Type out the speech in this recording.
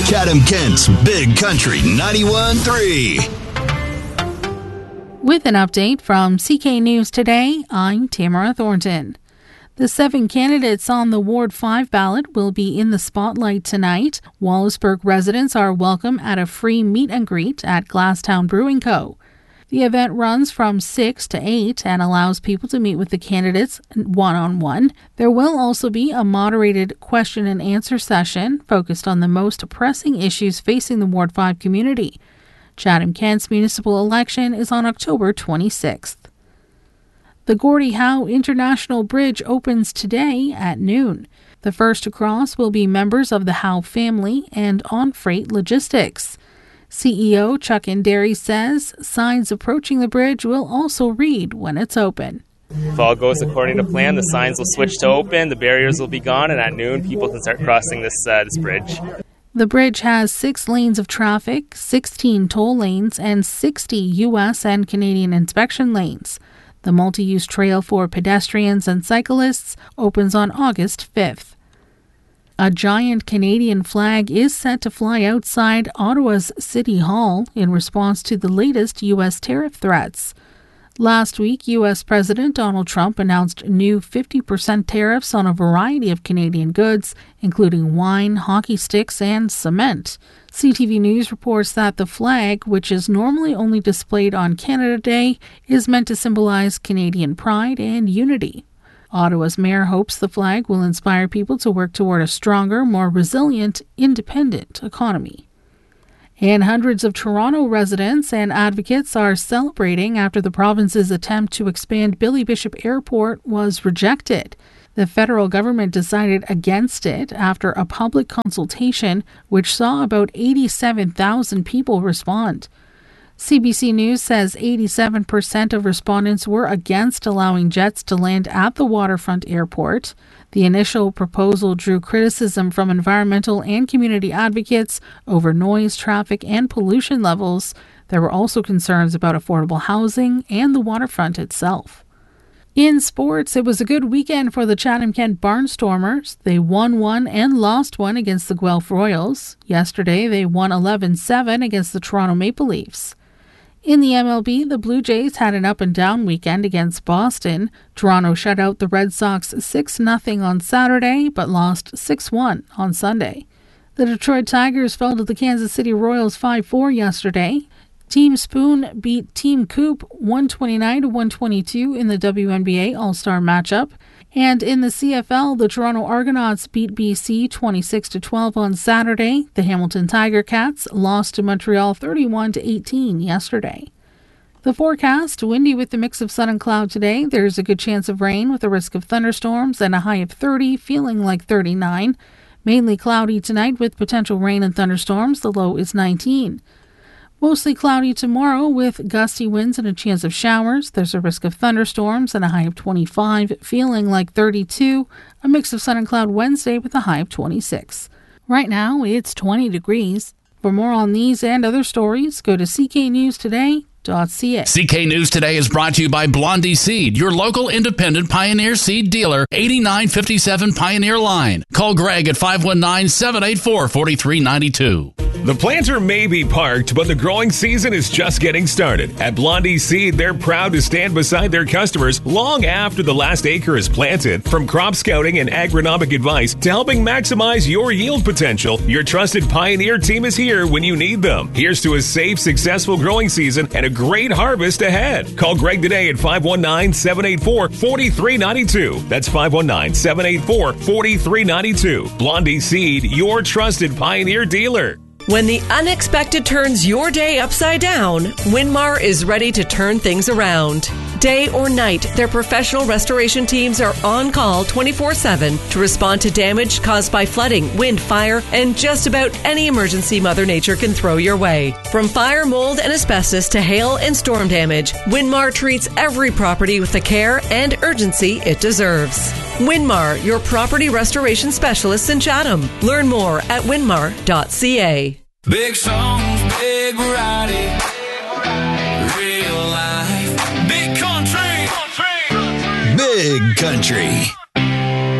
Chatham-Kent's Big Country 91.3. With an update from CK News Today, I'm Tamara Thornton. The 7 candidates on the Ward 5 ballot will be in the spotlight tonight. Wallaceburg residents are welcome at a free meet and greet at Glasstown Brewing Co. The event runs from 6 to 8 and allows people to meet with the candidates one-on-one. There will also be a moderated question and answer session focused on the most pressing issues facing the Ward 5 community. Chatham-Kent's municipal election is on October 26th. The Gordie Howe International Bridge opens today at noon. The first to cross will be members of the Howe family and On Freight Logistics. CEO Chuck Inderi says signs approaching the bridge will also read when it's open. If all goes according to plan, the signs will switch to open, the barriers will be gone, and at noon people can start crossing this bridge. The bridge has 6 lanes of traffic, 16 toll lanes, and 60 U.S. and Canadian inspection lanes. The multi-use trail for pedestrians and cyclists opens on August 5th. A giant Canadian flag is set to fly outside Ottawa's City Hall in response to the latest U.S. tariff threats. Last week, U.S. President Donald Trump announced new 50% tariffs on a variety of Canadian goods, including wine, hockey sticks, and cement. CTV News reports that the flag, which is normally only displayed on Canada Day, is meant to symbolize Canadian pride and unity. Ottawa's mayor hopes the flag will inspire people to work toward a stronger, more resilient, independent economy. And hundreds of Toronto residents and advocates are celebrating after the province's attempt to expand Billy Bishop Airport was rejected. The federal government decided against it after a public consultation which saw about 87,000 people respond. CBC News says 87% of respondents were against allowing jets to land at the waterfront airport. The initial proposal drew criticism from environmental and community advocates over noise, traffic, and pollution levels. There were also concerns about affordable housing and the waterfront itself. In sports, it was a good weekend for the Chatham-Kent Barnstormers. They won one and lost one against the Guelph Royals. Yesterday, they won 11-7 against the Toronto Maple Leafs. In the MLB, the Blue Jays had an up-and-down weekend against Boston. Toronto shut out the Red Sox 6-0 on Saturday, but lost 6-1 on Sunday. The Detroit Tigers fell to the Kansas City Royals 5-4 yesterday. Team Spoon beat Team Coop 129-122 in the WNBA All-Star matchup. And in the CFL, the Toronto Argonauts beat BC 26-12 on Saturday. The Hamilton Tiger Cats lost to Montreal 31-18 yesterday. The forecast, windy with a mix of sun and cloud today. There's a good chance of rain with a risk of thunderstorms and a high of 30, feeling like 39. Mainly cloudy tonight with potential rain and thunderstorms. The low is 19. Mostly cloudy tomorrow with gusty winds and a chance of showers. There's a risk of thunderstorms and a high of 25, feeling like 32. A mix of sun and cloud Wednesday with a high of 26. Right now, it's 20 degrees. For more on these and other stories, go to cknewstoday.ca. CK News Today is brought to you by Blondie Seed, your local independent Pioneer Seed dealer, 8957 Pioneer Line. Call Greg at 519-784-4392. The planter may be parked, but the growing season is just getting started. At Blondie Seed, they're proud to stand beside their customers long after the last acre is planted. From crop scouting and agronomic advice to helping maximize your yield potential, your trusted Pioneer team is here when you need them. Here's to a safe, successful growing season and a great harvest ahead. Call Greg today at 519-784-4392. That's 519-784-4392. Blondie Seed, your trusted Pioneer dealer. When the unexpected turns your day upside down, Winmar is ready to turn things around. Day or night, their professional restoration teams are on call 24/7 to respond to damage caused by flooding, wind, fire, and just about any emergency Mother Nature can throw your way. From fire, mold, and asbestos to hail and storm damage, Winmar treats every property with the care and urgency it deserves. Winmar, your property restoration specialists in Chatham. Learn more at winmar.ca. Big songs, big variety, real life, big country. Big Country.